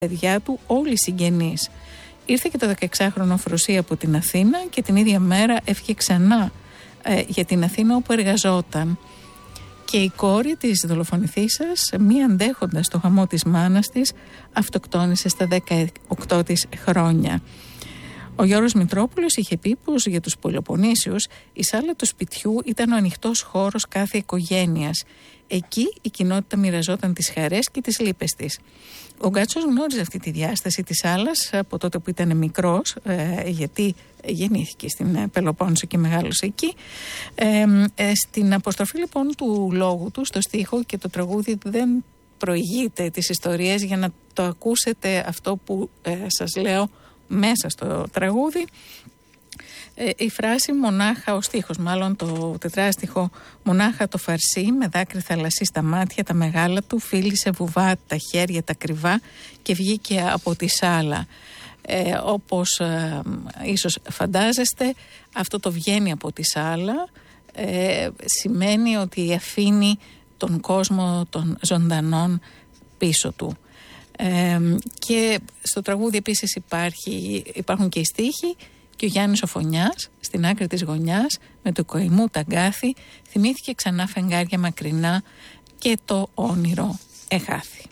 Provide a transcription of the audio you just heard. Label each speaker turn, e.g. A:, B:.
A: παιδιά του, όλοι οι συγγενείς. Ήρθε και το 16χρονο Φροσί από την Αθήνα και την ίδια μέρα έφυγε ξανά για την Αθήνα όπου εργαζόταν. Και η κόρη της δολοφονηθήσας, μη αντέχοντας το χαμό της μάνας της, αυτοκτόνησε στα 18 της χρόνια. Ο Γιώργος Μητρόπουλος είχε πει πως για τους Πελοποννήσιους η σάλα του σπιτιού ήταν ο ανοιχτός χώρος κάθε οικογένειας. Εκεί η κοινότητα μοιραζόταν τις χαρές και τις λύπες της. Ο Γκάτσος γνώριζε αυτή τη διάσταση της σάλας από τότε που ήταν μικρός, γιατί γεννήθηκε στην Πελοπόννησο και μεγάλωσε εκεί. Στην αποστροφή λοιπόν του λόγου του στο στίχο, και το τραγούδι δεν προηγείται τις ιστορίες για να το ακούσετε αυτό που σας λέω μέσα στο τραγούδι, η φράση μονάχα, ο στίχος μάλλον, το τετράστιχο, μονάχα το φαρσί με δάκρυ θαλασσί στα μάτια τα μεγάλα του, φίλησε βουβά τα χέρια τα κρυβά και βγήκε από τη σάλα. Όπως ίσως φαντάζεστε, αυτό το βγαίνει από τη σάλα σημαίνει ότι αφήνει τον κόσμο των ζωντανών πίσω του. Και στο τραγούδι επίσης υπάρχουν και οι στίχοι, και ο Γιάννης ο Φωνιάς στην άκρη της γωνιάς με το κοημού ταγκάθι θυμήθηκε ξανά φεγγάρια μακρινά και το όνειρο εχάθη.